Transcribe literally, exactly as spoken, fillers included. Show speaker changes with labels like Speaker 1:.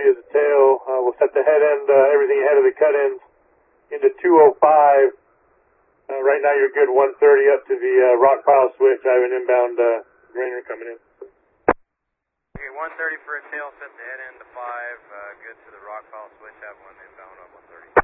Speaker 1: is the tail. Uh, we'll set the head end, uh, everything ahead of the cut ends into two oh five. Uh, right now you're good one thirty up to the uh, rock pile switch. I have an inbound uh, grainer coming in.
Speaker 2: Okay, one thirty for a tail, set the head end to five, uh, good to the rock pile switch, have one inbound on one thirty.